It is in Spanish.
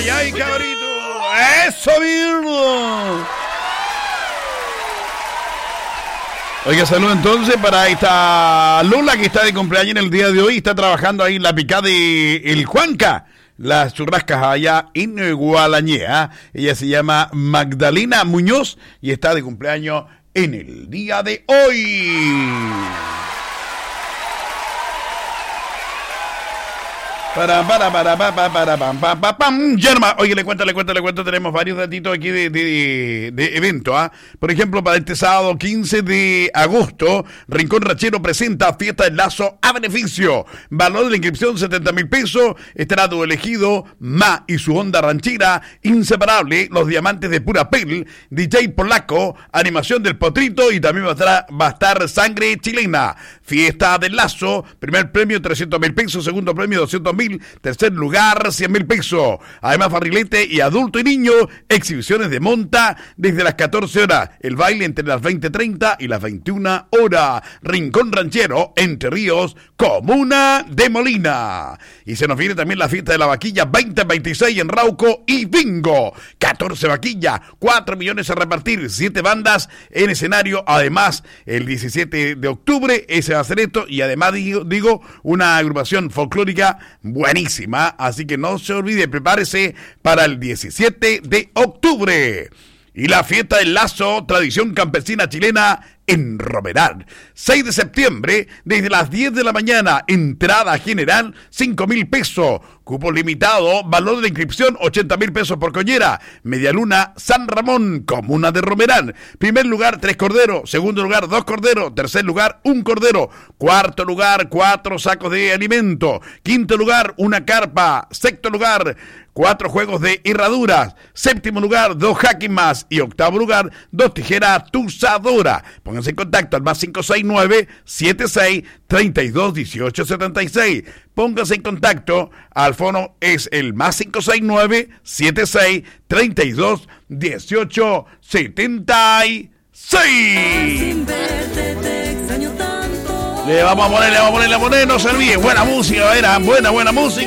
ay, cabrito. ¡Eso, Virgo! Oiga, saludo entonces para esta Lula que está de cumpleaños en el día de hoy. Está trabajando ahí en la picada de El Juanca, las churrascas allá en Gualañea. Ella se llama Magdalena Muñoz y está de cumpleaños en el día de hoy. Yerma, oye, le cuento, tenemos varios datitos aquí de evento, ¿ah? Por ejemplo, para este sábado 15 de agosto, Rincón Ranchero presenta Fiesta del Lazo a beneficio. Valor de la inscripción 70,000 pesos. Estará tu elegido, Ma y su onda ranchera, inseparable, los diamantes de pura piel, DJ Polaco, animación del Potrito y también va a estar Sangre Chilena. Fiesta del Lazo, primer premio 300,000 pesos, segundo premio 200,000, tercer lugar 100,000 pesos. Además, barrilete y adulto y niño, exhibiciones de monta desde las 14 horas, el baile entre las 20:30 y las 21 horas. Rincón Ranchero, Entre Ríos, comuna de Molina. Y se nos viene también la fiesta de la vaquilla 2026 en Rauco y bingo. 14 vaquillas, 4 millones a repartir, 7 bandas en escenario. Además, el 17 de octubre ese va a ser esto y además digo una agrupación folclórica buenísima, así que no se olvide, prepárese para el 17 de octubre. Y la fiesta del Lazo, tradición campesina chilena en Romeral. 6 de septiembre, desde las 10 de la mañana, entrada general 5,000 pesos. Cupo limitado, valor de la inscripción 80,000 pesos por collera. Medialuna San Ramón, comuna de Romeral. Primer lugar, 3 corderos. Segundo lugar, 2 corderos. Tercer lugar, 1 cordero. Cuarto lugar, 4 sacos de alimento. Quinto lugar, 1 carpa. Sexto lugar, 4 juegos de herraduras. Séptimo lugar, 2 jaques más. Y octavo lugar, 2 tijeras tuzadoras. Pónganse en contacto al más 569-76-32-1876. Pónganse en contacto. Al fono es el más 569-76-32-1876. Le vamos a poner, no se olvide. Buena música, era buena música.